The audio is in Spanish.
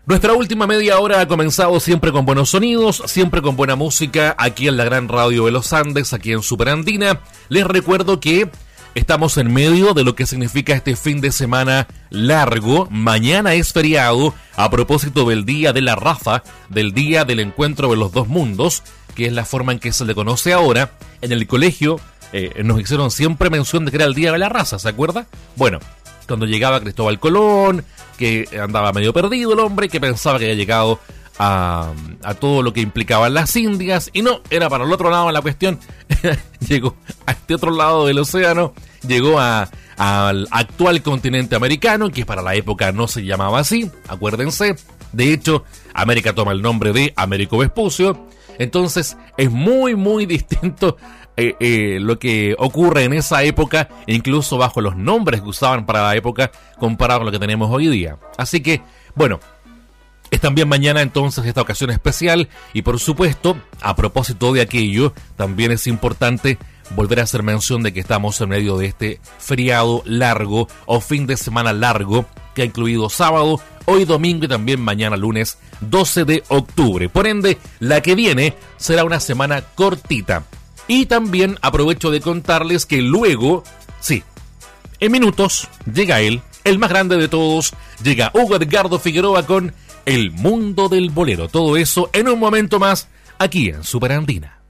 Nuestra última media hora ha comenzado siempre con buenos sonidos, siempre con buena música, aquí en la gran radio de los Andes, aquí en Superandina. Les recuerdo que estamos en medio de lo que significa este fin de semana largo. Mañana es feriado, a propósito del Día de la Raza, del Día del Encuentro de los Dos Mundos, que es la forma en que se le conoce ahora. En el colegio nos hicieron siempre mención de que era el Día de la Raza, ¿se acuerda? Bueno, cuando llegaba Cristóbal Colón, que andaba medio perdido el hombre, que pensaba que había llegado a todo lo que implicaban las Indias, y no, era para el otro lado de la cuestión. Llegó a este otro lado del océano, llegó al actual continente americano, que para la época no se llamaba así, acuérdense. De hecho, América toma el nombre de Américo Vespucio. Entonces es muy muy distinto lo que ocurre en esa época, incluso bajo los nombres que usaban para la época, comparado con lo que tenemos hoy día. Así que, bueno, es también mañana entonces esta ocasión especial, y por supuesto, a propósito de aquello, también es importante volver a hacer mención de que estamos en medio de este feriado largo o fin de semana largo que ha incluido sábado, hoy domingo y también mañana lunes 12 de octubre. Por ende, la que viene será una semana cortita. Y también aprovecho de contarles que luego, sí, en minutos, llega él, el más grande de todos, llega Hugo Edgardo Figueroa con El Mundo del Bolero. Todo eso en un momento más, aquí en Superandina.